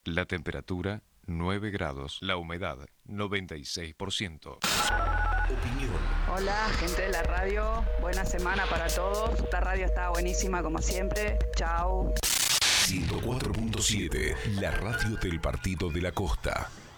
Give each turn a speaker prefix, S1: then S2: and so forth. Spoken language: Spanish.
S1: La temperatura 9 grados, la humedad 96%.
S2: Opinión.
S3: Hola, gente de la radio. Buena semana para todos. Esta radio está buenísima como siempre. Chau.
S2: 104.7, la radio del Partido de la Costa.